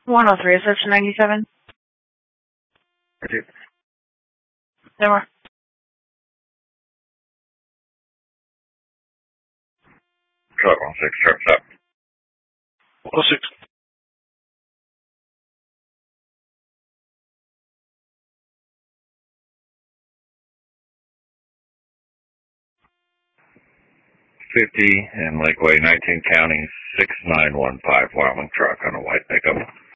103, is section 97? There were. Truck 16, truck's up. 106. $50 in Lakeway, 19 County, 6915, Wyoming truck on a white pickup.